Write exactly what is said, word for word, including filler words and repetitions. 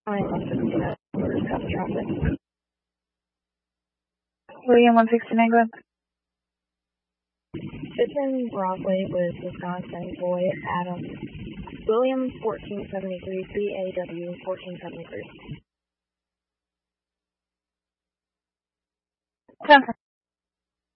traffic. William one sixty-nine, go ahead. Fitton Broadway was Wisconsin, Boy Adam. William fourteen seventy-three, B A W fourteen seventy-three. ten.